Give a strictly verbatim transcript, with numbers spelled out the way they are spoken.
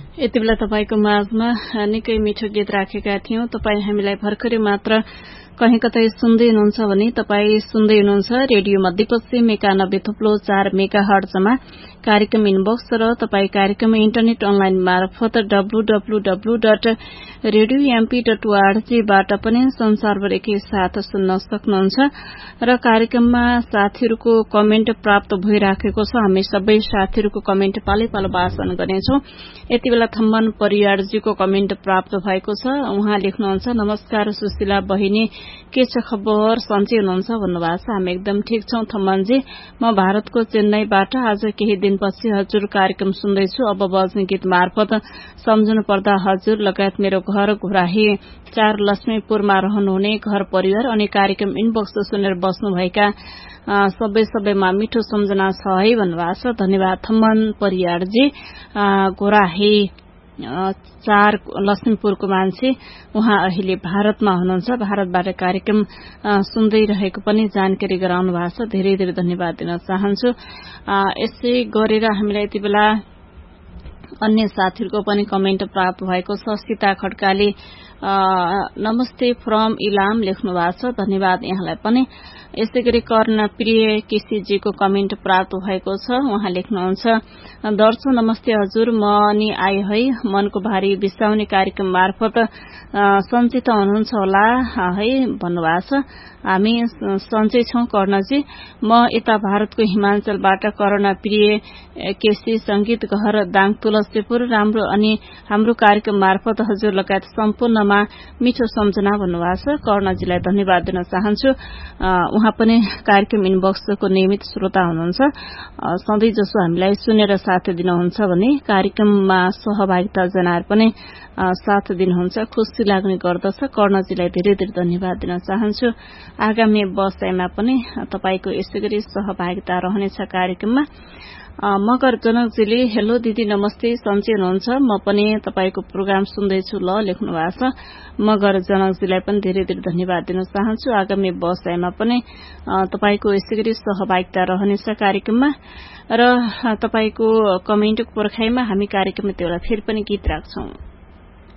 यति बेला तपाईको माझमा निकै मिठो गीत राखेका थियौं। तपाई हामीलाई भर्खरै मात्र कहीं कतै सुन्दै हुनुहुन्छ भने तपाई सुन्दै हुनुहुन्छ रेडियो मध्यपश्चिम एकानब्बे थुप्लो चार मेगा हर्जमा कार्यक्रम इनबक्स र तपाई कार्यक्रम इन्टरनेट अनलाइन मार्फत W W W dot radio MP dot ORG बाट पनि संसारभर एकै साथ सुन्न सक्नुहुन्छ र कार्यक्रममा साथीहरूको कमेन्ट प्राप्त भइराखेको छ। हामी सबै साथीहरूको कमेन्ट पालै पालो वाचन गर्नेछौं। यति बेला थम्मन परियारजीको कमेन्ट प्राप्त भएको छ। उहाँ लेख्नुहुन्छ, नमस्कार सुशीला बहिनी, के छ खबर, सन्चै हुनुहुन्छ भन्नुभएको छ। हामी एकदम ठिक छौं थम्मनजी। म भारतको चेन्नईबाट आज केही दिनपछि हजुर कार्यक्रम सुन्दैछु। अब बज्ने गीत मार्फत सम्झनु पर्दा हजुर लगायत मेरो घर घोराही चार लक्ष्मीपुरमा रहनुहुने घर परिवार अनि कार्यक्रम इनबक्स सुनेर बस्नुभएका सबै सबैमा मिठो सम्झना छ है भन्नुभएको छ। धन्यवाद थम्मन परियारजी। घोराही चार लक्ष्मीपुरको मान्छे, उहाँ अहिले भारतमा हुनुहुन्छ। भारतबाट कार्यक्रम सुन्दै रहेको पनि जानकारी गराउनु भएको छ। धेरै धेरै धन्यवाद दिन चाहन्छु। यसै गरेर हामीलाई यति बेला अन्य साथीहरूको पनि कमेन्ट प्राप्त भएको छ। सीता खड्काले नमस्ते फ्रम इलाम लेख्नु भएको छ। धन्यवाद यहाँलाई पनि। यसै गरी कर्ण प्रिय केसीजीको कमेन्ट प्राप्त भएको छ। उहाँ लेख्नुहुन्छ, दर्शक नमस्ते हजुर, म नि आए है मनको भारी बिसाउने कार्यक्रम मार्फत सन्चै त हुनुहुन्छ होला है भन्नुभएको छ। हामी सन्चै छौं कर्णजी। म यता भारतको हिमाञ्चलबाट कर्ण प्रिय केसी संगीत घर दाङ तुलसीपुर राम्रो अनि हाम्रो कार्यक्रम मार्फत हजुर लगायत सम्पूर्णमा मिठो सम्झना भन्नुभएको छ। कर्णजीलाई धन्यवाद दिन चाहन्छु। उहाँ पनि कार्यक्रम इनबक्सको नियमित श्रोता हुनुहुन्छ। सधैँ जसो हामीलाई सुनेर साथ दिनुहुन्छ भने कार्यक्रममा सहभागिता जनाएर पनि साथ दिनुहुन्छ, खुशी लाग्ने गर्दछ। कर्णजीलाई धेरै धेरै धन्यवाद दिन चाहन्छु। आगामी वर्षमा पनि तपाईको यसै गरी सहभागिता रहनेछ कार्यक्रममा। मगर जनकजीले हेलो दिदी नमस्ते, सन्चै हुनुहुन्छ? म पनि तपाईको प्रोग्राम सुन्दैछु ल लेख्नु भएको छ। मगर जनकजीलाई पनि धेरै धेरै धन्यवाद दिन चाहन्छु। आगामी वर्षमा पनि तपाईको यसै गरी सहभागिता रहनेछ कार्यक्रममा र तपाईको कमेन्टको पर्खाइमा हामी कार्यक्रममा त्यो बेला फेरि पनि गीत राख्छौं।